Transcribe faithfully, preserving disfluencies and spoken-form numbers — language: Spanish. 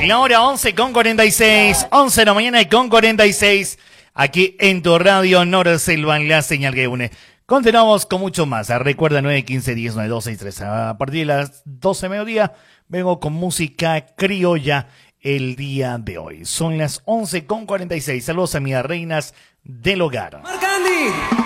La hora once con cuarenta y seis, once de la mañana y con cuarenta y seis, aquí en tu radio Nora Selva, en la señal que une. Continuamos con mucho más. Recuerda nueve quince diez nueve dos seis tres. A partir de las doce de mediodía vengo con música criolla el día de hoy. Son las once con cuarenta y seis. Saludos a mis reinas del hogar. Marcandi.